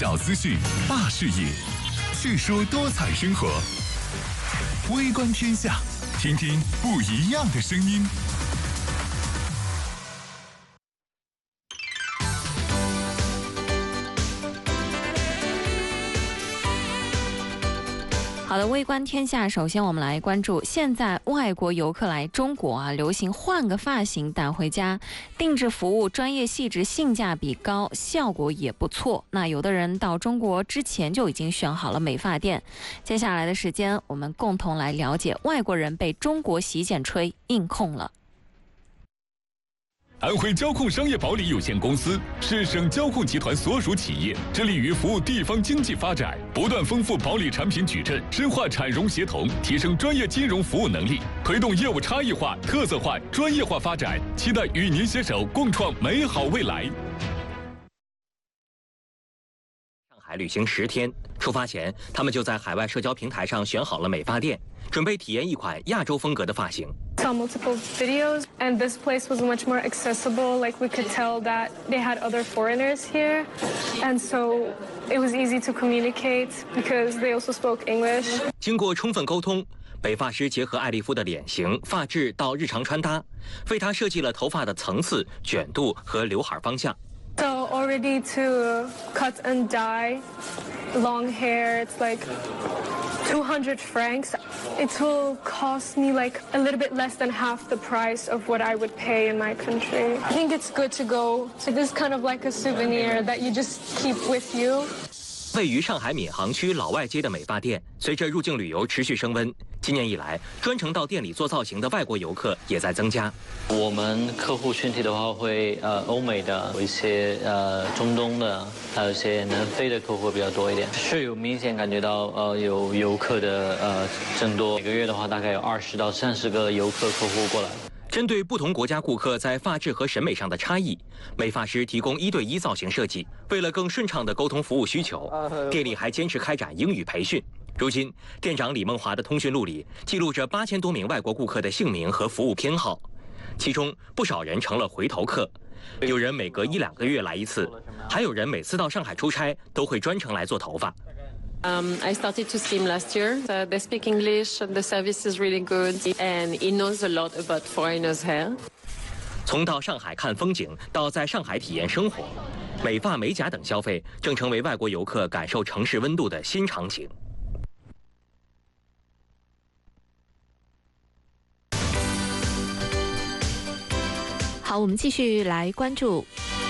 小资讯，大视野，细说多彩生活。微观天下，听听不一样的声音。 好的，微观天下，首先我们来关注，现在外国游客来中国流行换个发型带回家，定制服务专业细致，性价比高，效果也不错。那有的人到中国之前就已经选好了美发店。接下来的时间，我们共同来了解外国人被中国洗剪吹硬控了。 安徽交控商业保理有限公司是省交控集团所属企业，致力于服务地方经济发展，不断丰富保理产品矩阵，深化产融协同，提升专业金融服务能力，推动业务差异化、特色化、专业化发展，期待与您携手共创美好未来。 上海旅行10天，出发前，他们就在海外社交平台上选好了美发店，准备体验一款亚洲风格的发型。 Saw multiple videos, and this place was much more accessible. Like, we could tell that they had other foreigners here, and so it was easy to communicate because they also spoke English. 经过充分沟通，美发师结合艾丽夫的脸型、发质到日常穿搭，为她设计了头发的层次、卷度和刘海方向。 So already to cut and dye long hair, it's like 200 francs. It will cost me like a little bit less than half the price of what I would pay in my country. I think it's good to go. It is kind of like a souvenir that you just keep with you. 位于上海闵行区老外街的美发店，随着入境旅游持续升温，今年以来，专程到店里做造型的外国游客也在增加。 我们客户群体的话会欧美的，有一些中东的，还有一些南非的客户比较多一点，是有明显感觉到有游客的增多，每个月的话大概有20到30个游客客户过来。 针对不同国家顾客在发质和审美上的差异，美发师提供1对1造型设计。为了更顺畅地沟通服务需求，店里还坚持开展英语培训。如今，店长李梦华的通讯录里记录着8000多名外国顾客的姓名和服务偏好，其中不少人成了回头客，有人每隔1-2个月来一次，还有人每次到上海出差都会专程来做头发。 I started to steam last year. They speak English, the service is really good, and he knows a lot about foreigners' hair. 从到上海看风景，到在上海体验生活，美发、美甲等消费正成为外国游客感受城市温度的新场景。 好，我们继续来关注